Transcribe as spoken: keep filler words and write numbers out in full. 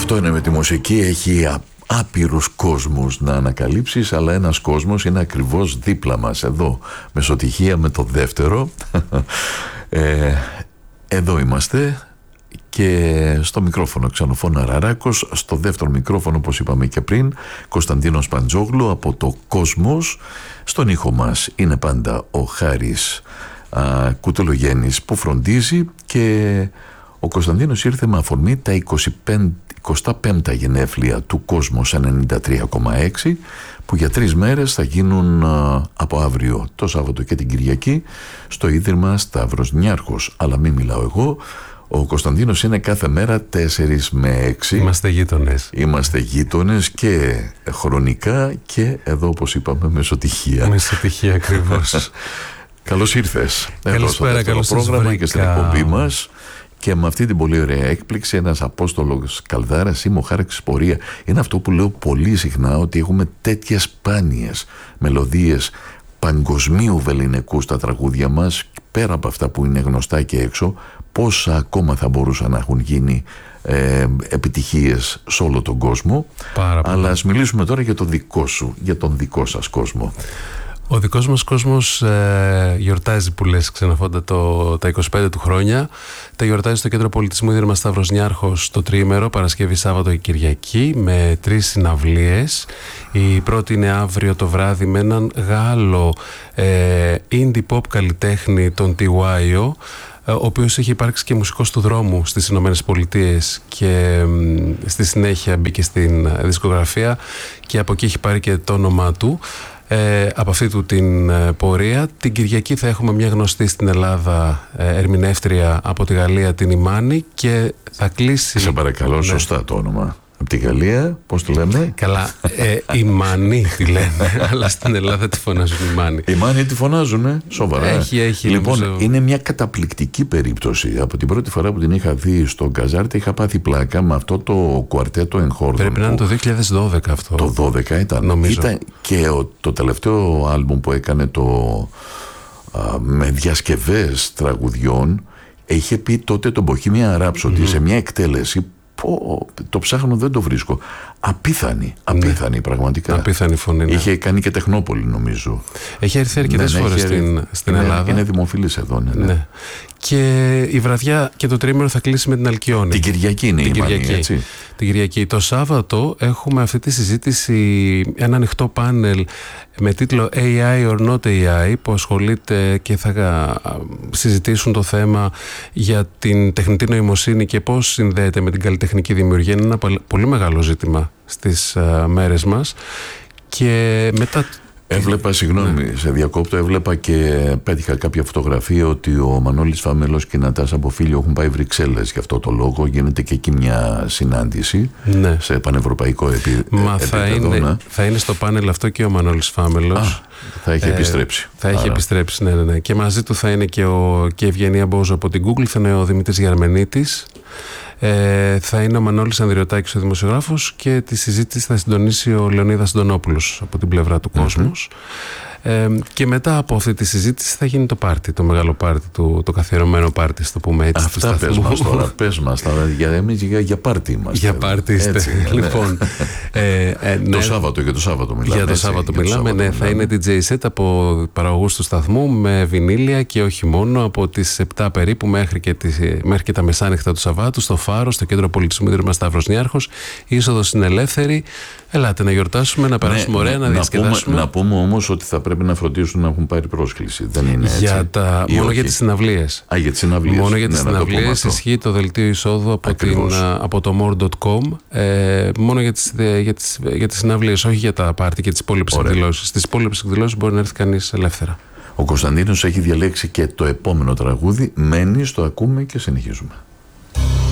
Αυτό είναι με τη μουσική, έχει άπειρους κόσμους να ανακαλύψεις, αλλά ένας κόσμος είναι ακριβώς δίπλα μας, εδώ, μεσοτυχία με το δεύτερο. ε, εδώ είμαστε και στο μικρόφωνο Ξενοφώνα Ραράκος, στο δεύτερο μικρόφωνο, όπως είπαμε και πριν, Κωνσταντίνος Παντζόγλου από το Κόσμος. Στον ήχο μας είναι πάντα ο Χάρης α, Κουτελογέννης που φροντίζει, και ο Κωνσταντίνος ήρθε με αφορμή τα εικοστά πέμπτα γενέθλια του Κόσμος ενενήντα τρία κόμμα έξι, που για τρεις μέρες θα γίνουν α, από αύριο το Σάββατο και την Κυριακή στο Ίδρυμα Σταύρος Νιάρχος. Αλλά μην μιλάω εγώ, ο Κωνσταντίνος είναι κάθε μέρα τέσσερις με έξι. Είμαστε γείτονες. Είμαστε γείτονες και χρονικά και εδώ, όπως είπαμε, μεσοτυχία. Μεσοτυχία ακριβώς. Καλώς ήρθες. Καλησπέρα, καλώς ήρθες. Πρόγραμμα και στην εκπομπή μας. Και με αυτή την πολύ ωραία έκπληξη, ένας Απόστολος Καλδάρας, είμαι ο Χάραξης Πορεία. Είναι αυτό που λέω πολύ συχνά, ότι έχουμε τέτοιες σπάνιες μελωδίες παγκοσμίου βεληνικού στα τραγούδια μας, πέρα από αυτά που είναι γνωστά και έξω, πόσα ακόμα θα μπορούσαν να έχουν γίνει ε, επιτυχίες σε όλο τον κόσμο. Πάρα Αλλά πολύ. ας μιλήσουμε τώρα για το δικό σου, για τον δικό σας κόσμο. Ο δικός μας κόσμος ε, γιορτάζει, που λες, Ξενοφώντα, το, τα είκοσι πέντε του χρόνια. Τα γιορτάζει στο Κέντρο Πολιτισμού Ίδρυμα Σταύρος Νιάρχος το τρίμερο, Παρασκευή, Σάββατο και Κυριακή, με τρεις συναυλίες. Η πρώτη είναι αύριο το βράδυ με έναν Γάλλο ε, indie pop καλλιτέχνη, τον Τιουάιο, ο οποίος έχει υπάρξει και μουσικός του δρόμου στις Ηνωμένες Πολιτείες και μ, στη συνέχεια μπήκε στην δισκογραφία και από εκεί έχει πάρει και το όνομά του. Ε, από αυτή του την ε, πορεία. Την Κυριακή θα έχουμε μια γνωστή στην Ελλάδα ε, ερμηνεύτρια από τη Γαλλία, την Ιμάνη, και θα κλείσει... Σε παρακαλώ, ναι. Σωστά το όνομα. Από τη Γαλλία, πώς το λέμε? Καλά, ε, Ιμάνη τη λένε, αλλά στην Ελλάδα τη φωνάζουν Ιμάνη. Ιμάνη τη φωνάζουνε, σοβαρά. Έχει, έχει. Λοιπόν, νομίζω... είναι μια καταπληκτική περίπτωση. Από την πρώτη φορά που την είχα δει στο Γκαζάρτε, είχα πάθει πλάκα με αυτό το κουαρτέτο εγχόρδων. Πρέπει να είναι το δύο χιλιάδες δώδεκα αυτό. Το δώδεκα ήταν. Νομίζω. Ήταν και ο, το τελευταίο άλμπουμ που έκανε το, α, με διασκευές τραγουδιών, είχε πει τότε το Bohemian Rhapsody mm-hmm. σε μια εκτέλεση. Πω, το ψάχνω, δεν το βρίσκω. Απίθανη, απίθανη, ναι, πραγματικά. Απίθανη φωνή, ναι. Είχε κάνει και Τεχνόπολη, νομίζω. Έχει έρθει αρκετές ναι, φορές έχει... στην, στην είναι, Ελλάδα. Είναι δημοφιλής εδώ, ναι, ναι. ναι. Και η βραδιά και το τρίμηνο θα κλείσει με την Αλκιόνη. Την Κυριακή είναι την η Κυριακή. Μανία, έτσι. Την Κυριακή. Το Σάββατο έχουμε αυτή τη συζήτηση, ένα ανοιχτό πάνελ με τίτλο έι άι or not έι άι, που ασχολείται και θα συζητήσουν το θέμα για την τεχνητή νοημοσύνη και πώς συνδέεται με την καλλιτεχνική δημιουργία. Είναι ένα πολύ μεγάλο ζήτημα στις uh, μέρες μας. Και μετά... Έβλεπα, συγγνώμη, ναι. σε διακόπτω, έβλεπα και πέτυχα κάποια φωτογραφία ότι ο Μανώλης Φάμελος και η Νατάσα Αποφίλιο έχουν πάει Βρυξέλλες. Γι' αυτό το λόγο γίνεται και εκεί μια συνάντηση, ναι, σε πανευρωπαϊκό επίπεδο. Μα θα είναι, θα είναι στο πάνελ αυτό και ο Μανώλης Φάμελος. Α, θα έχει ε, επιστρέψει. Θα έχει Άρα. επιστρέψει, ναι, ναι, ναι. Και μαζί του θα είναι και, ο, και η Ευγενία Μπόζο από την Google, θα είναι ο Δημήτρης Γερμενίτης. Ε, θα είναι ο Μανώλης Ανδριωτάκης, ο δημοσιογράφος, και τη συζήτηση θα συντονίσει ο Λεωνίδας Ντονόπουλος από την πλευρά του mm-hmm. Κόσμος. Ε, και μετά από αυτή τη συζήτηση θα γίνει το πάρτι, το μεγάλο πάρτι, το, το καθιερωμένο πάρτι, στο πούμε έτσι. Αυτά πες μας τώρα, πες μας τώρα, για, εμείς για, για πάρτι είμαστε. Για πάρτι είστε, λοιπόν. ε, ε, ναι. Το Σάββατο, για το Σάββατο μιλάμε. Για το έτσι, Σάββατο για μιλάμε, το Σάββατο ναι, μιλάμε. θα είναι ντι τζέι set από παραγωγούς του σταθμού με βινίλια και όχι μόνο, από τις επτά περίπου μέχρι και, τις, μέχρι και τα μεσάνυχτα του Σαββάτου, στο Φάρο, στο Κέντρο Πολιτισμού Ίδρυμα Σταύρος Νιάρχος. Η είσοδος είναι ελεύθερη. Ελάτε να γιορτάσουμε, να περάσουμε, ναι, ωραία, να, να διασκεδάσουμε. Να πούμε, πούμε όμως ότι θα πρέπει να φροντίσουν να έχουν πάρει πρόσκληση. Δεν είναι έτσι. Για τα, μόνο όχι. για τις συναυλίες. Α, για τις συναυλίες. Μόνο για τις ναι, συναυλίες ισχύει το δελτίο εισόδου από, την, από το more τελεία com. Ε, μόνο για τις, για, τις, για τις συναυλίες, όχι για τα πάρτι και τις υπόλοιπες εκδηλώσεις. Στις υπόλοιπες εκδηλώσεις μπορεί να έρθει κανείς ελεύθερα. Ο Κωνσταντίνος έχει διαλέξει και το επόμενο τραγούδι. Μένει, το ακούμε και συνεχίζουμε.